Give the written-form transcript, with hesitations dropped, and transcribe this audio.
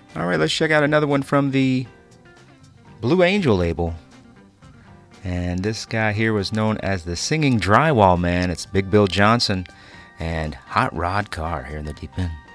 All right, let's check out another one from the Blue Angel label. And this guy here was known as the Singing Drywall Man. It's Big Bill Johnson and Hot Rod Carr here in the Deep End.